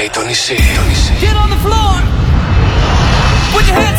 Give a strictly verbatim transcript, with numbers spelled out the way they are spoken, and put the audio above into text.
Το νησί. Get on the floor. Put your hands